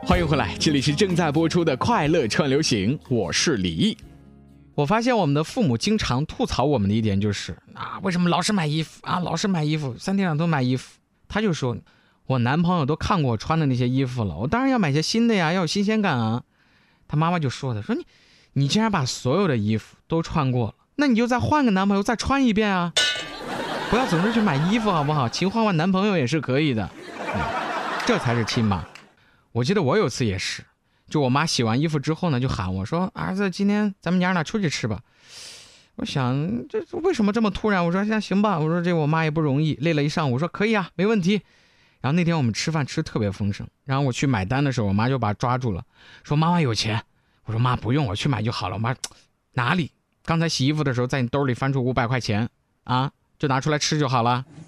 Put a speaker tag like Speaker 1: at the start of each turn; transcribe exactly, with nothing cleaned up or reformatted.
Speaker 1: 欢迎回来，这里是正在播出的快乐串流行，我是李毅。我发现我们的父母经常吐槽我们的一点就是啊，为什么老是买衣服啊，老是买衣服，三天两头买衣服。他就说，我男朋友都看过我穿的那些衣服了，我当然要买些新的呀，要有新鲜感啊。他妈妈就说的，说你你既然把所有的衣服都穿过了，那你就再换个男朋友再穿一遍啊，不要总是去买衣服好不好？勤换换男朋友也是可以的，嗯、这才是亲妈。我记得我有次也是，就我妈洗完衣服之后呢，就喊我说，儿子，今天咱们娘俩出去吃吧。我想这为什么这么突然？我说那行吧，我说这我妈也不容易，累了一上午，我说可以啊，没问题。然后那天我们吃饭吃特别丰盛，然后我去买单的时候，我妈就把抓住了，说妈妈有钱。我说妈不用，我去买就好了。我妈哪里？刚才洗衣服的时候在你兜里翻出五百块钱啊，就拿出来吃就好了。